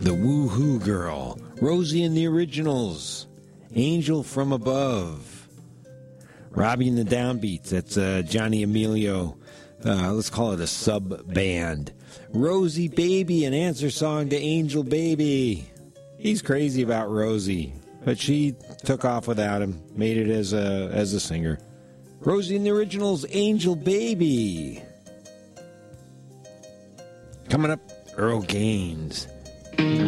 The Woohoo Girl, Rosie and the Originals, Angel from Above, Robbie and the Downbeats, that's Johnny Emilio, let's call it a sub-band. Rosie Baby, an answer song to Angel Baby. He's crazy about Rosie, but she took off without him, made it as a singer. Rosie and the Originals, Angel Baby. Coming up, Earl Gaines.